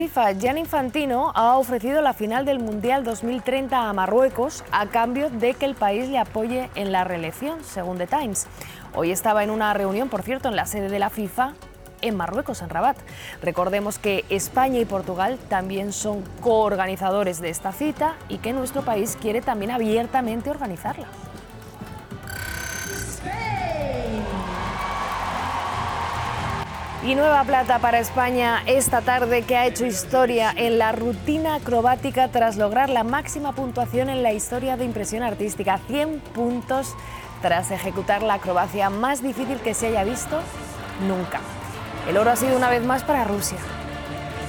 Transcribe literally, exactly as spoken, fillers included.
FIFA, Gianni Infantino ha ofrecido la final del Mundial dos mil treinta a Marruecos a cambio de que el país le apoye en la reelección, según The Times. Hoy estaba en una reunión, por cierto, en la sede de la FIFA en Marruecos, en Rabat. Recordemos que España y Portugal también son coorganizadores de esta cita y que nuestro país quiere también abiertamente organizarla. Y nueva plata para España esta tarde, que ha hecho historia en la rutina acrobática tras lograr la máxima puntuación en la historia de impresión artística, cien puntos, tras ejecutar la acrobacia más difícil que se haya visto nunca. El oro ha sido una vez más para Rusia.